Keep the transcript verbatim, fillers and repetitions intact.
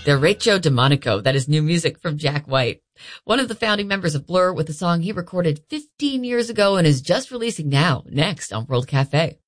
Derecho Demonico. That is new music from Jack White, one of the founding members of Blur, with a song he recorded fifteen years ago and is just releasing now, next on World Cafe.